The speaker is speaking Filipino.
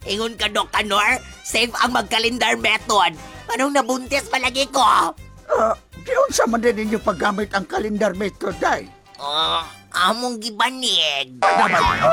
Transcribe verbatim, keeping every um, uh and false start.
Ingon ka, Dok Kanor, safe ang mag-calendar method. Anong nabuntis palagi ko? Ah, di unsa man din ninyo paggamit ang calendar method, day? Ah, among gibanig. Dapat